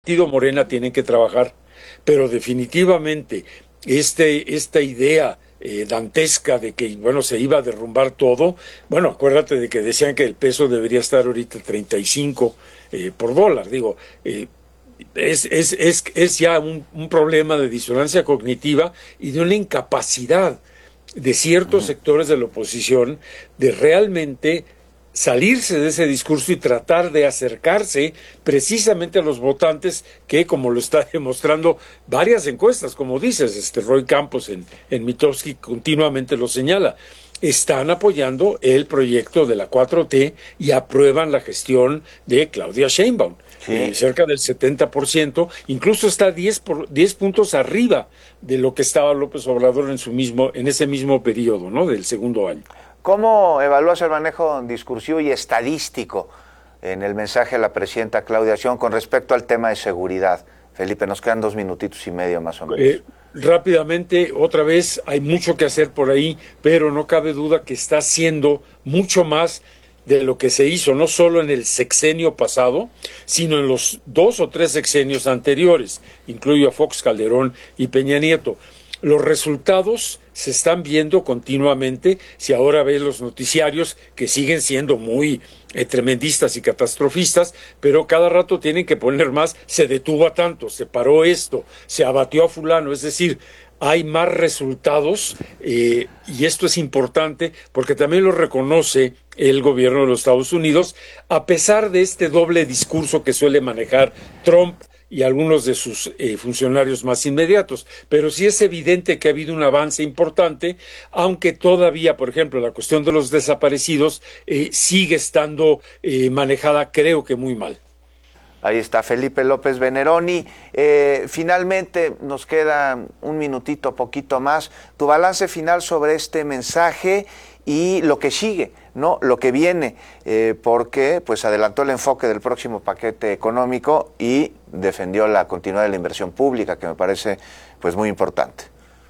Partido Morena tienen que trabajar, pero definitivamente esta idea dantesca de que se iba a derrumbar todo. Acuérdate de que decían que el peso debería estar ahorita 35 por dólar. Es ya un problema de disonancia cognitiva y de una incapacidad de ciertos sectores de la oposición de realmente salirse de ese discurso y tratar de acercarse precisamente a los votantes que, como lo está demostrando varias encuestas, como dices, Roy Campos en Mitofsky continuamente lo señala, están apoyando el proyecto de la 4T y aprueban la gestión de Claudia Sheinbaum. Sí. Cerca del 70%, incluso está 10 puntos arriba de lo que estaba López Obrador en ese mismo periodo, ¿no?, del segundo año. ¿Cómo evalúas el manejo discursivo y estadístico en el mensaje de la presidenta Claudia Sheinbaum con respecto al tema de seguridad? Felipe, nos quedan 2 minutitos y medio más o menos. Rápidamente, otra vez, hay mucho que hacer por ahí, pero no cabe duda que está haciendo mucho más de lo que se hizo, no solo en el sexenio pasado, sino en los 2 o 3 sexenios anteriores, incluyo a Fox, Calderón y Peña Nieto. Los resultados se están viendo continuamente. Si ahora ves los noticiarios, que siguen siendo muy tremendistas y catastrofistas, pero cada rato tienen que poner más: se detuvo a tanto, se paró esto, se abatió a fulano. Es decir, hay más resultados, y esto es importante porque también lo reconoce el gobierno de los Estados Unidos, a pesar de este doble discurso que suele manejar Trump y algunos de sus funcionarios más inmediatos. Pero sí es evidente que ha habido un avance importante, aunque todavía, por ejemplo, la cuestión de los desaparecidos sigue estando manejada, creo que muy mal. Ahí está Felipe López Veneroni. Finalmente, nos queda un minutito, poquito más. Tu balance final sobre este mensaje y lo que sigue, ¿no? Lo que viene, porque pues adelantó el enfoque del próximo paquete económico y defendió la continuidad de la inversión pública, que me parece pues muy importante.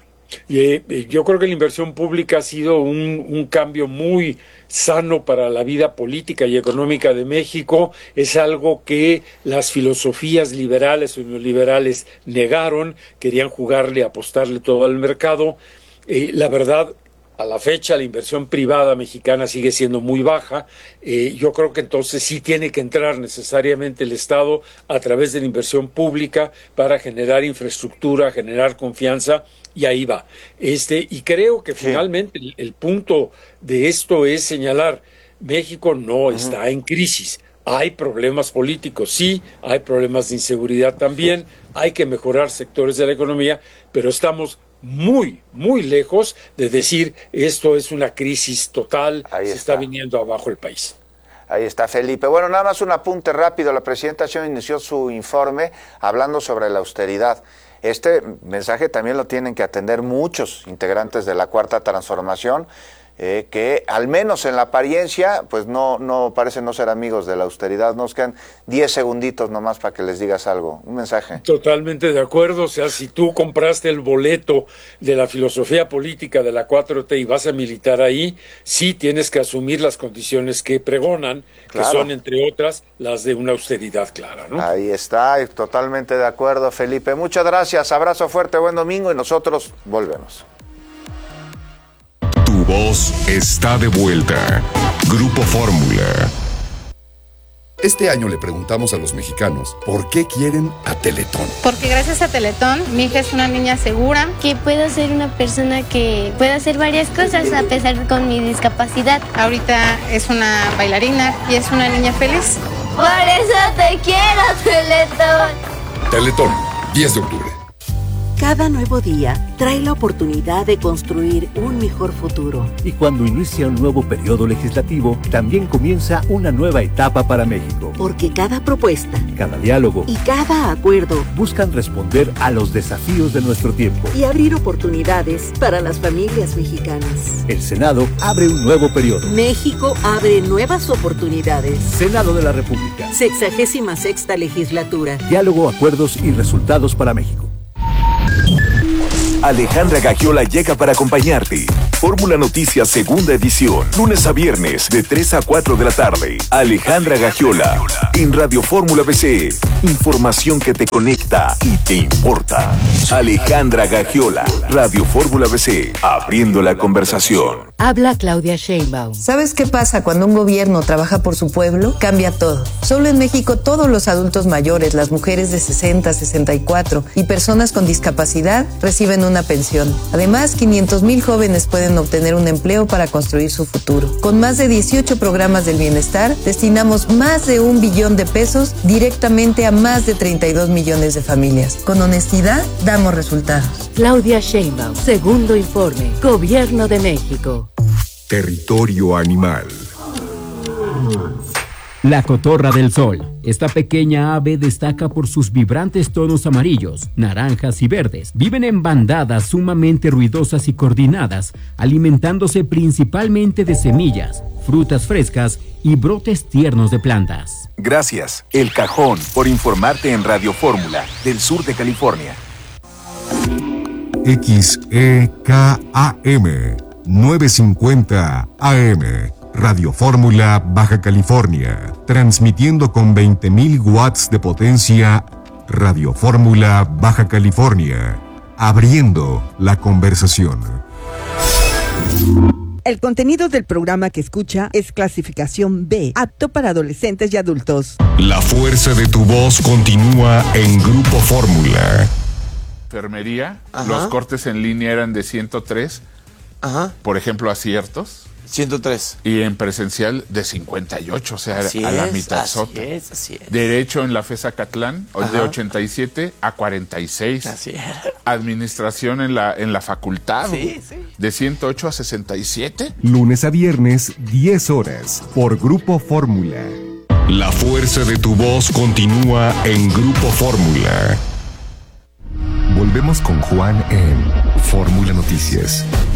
Yo creo que la inversión pública ha sido un cambio muy sano para la vida política y económica de México. Es algo que las filosofías liberales o neoliberales negaron, querían jugarle, apostarle todo al mercado. La verdad, a la fecha la inversión privada mexicana sigue siendo muy baja. Yo creo que entonces sí tiene que entrar necesariamente el Estado a través de la inversión pública para generar infraestructura, generar confianza, y ahí va. Y creo que finalmente el punto de esto es señalar: México no está en crisis. Hay problemas políticos, sí, hay problemas de inseguridad también, hay que mejorar sectores de la economía, pero estamos muy, muy lejos de decir esto es una crisis total, se está viniendo abajo el país. Ahí está, Felipe. Bueno, nada más un apunte rápido. La presidenta Sheinbaum inició su informe hablando sobre la austeridad. Este mensaje también lo tienen que atender muchos integrantes de la Cuarta Transformación, que al menos en la apariencia pues no parecen no ser amigos de la austeridad. Nos quedan 10 segunditos nomás para que les digas algo, un mensaje. Totalmente de acuerdo. O sea, si tú compraste el boleto de la filosofía política de la 4T y vas a militar ahí, sí tienes que asumir las condiciones que pregonan, claro, que son entre otras las de una austeridad clara, ¿no? Ahí está, totalmente de acuerdo, Felipe. Muchas gracias, abrazo fuerte, buen domingo y nosotros volvemos. Tu voz está de vuelta. Grupo Fórmula. Este año le preguntamos a los mexicanos por qué quieren a Teletón. Porque gracias a Teletón, mi hija es una niña segura. Que puedo ser una persona que puede hacer varias cosas a pesar con mi discapacidad. Ahorita es una bailarina y es una niña feliz. Por eso te quiero, Teletón. Teletón, 10 de octubre. Cada nuevo día trae la oportunidad de construir un mejor futuro. Y cuando inicia un nuevo periodo legislativo, también comienza una nueva etapa para México. Porque cada propuesta, cada diálogo y cada acuerdo buscan responder a los desafíos de nuestro tiempo y abrir oportunidades para las familias mexicanas. El Senado abre un nuevo periodo. México abre nuevas oportunidades. Senado de la República. 66ª legislatura. Diálogo, acuerdos y resultados para México. Alejandra Gagiola llega para acompañarte. Fórmula Noticias segunda edición, lunes a viernes de 3 a 4 de la tarde. Alejandra Gagiola en Radio Fórmula BC. Información que te conecta y te importa. Alejandra Gagiola, Radio Fórmula BC, abriendo la conversación. Habla Claudia Sheinbaum. ¿Sabes qué pasa cuando un gobierno trabaja por su pueblo? Cambia todo. Solo en México todos los adultos mayores, las mujeres de 60, 64 y personas con discapacidad reciben una pensión. Además, 500,000 jóvenes pueden obtener un empleo para construir su futuro. Con más de 18 programas del bienestar, destinamos más de 1 billón de pesos directamente a más de 32 millones de familias. Con honestidad, damos resultados. Claudia Sheinbaum, segundo informe, Gobierno de México. Territorio animal. La cotorra del sol. Esta pequeña ave destaca por sus vibrantes tonos amarillos, naranjas y verdes. Viven en bandadas sumamente ruidosas y coordinadas, alimentándose principalmente de semillas, frutas frescas y brotes tiernos de plantas. Gracias, El Cajón, por informarte en Radio Fórmula del sur de California. XEKAM 950 AM. Radio Fórmula Baja California. Transmitiendo con 20,000 watts de potencia. Radio Fórmula Baja California. Abriendo la conversación. El contenido del programa que escucha es clasificación B, apto para adolescentes y adultos. La fuerza de tu voz continúa en Grupo Fórmula. Enfermería, los cortes en línea eran de 103, por ejemplo, aciertos. 103. Y en presencial de 58, o sea, así a la es, mitad. Así es. Derecho en la FES Acatlán, de 87 a 46. Así es. Administración en la facultad, de 108 a 67. Lunes a viernes, 10 horas, por Grupo Fórmula. La fuerza de tu voz continúa en Grupo Fórmula. Volvemos con Juan en Fórmula Noticias.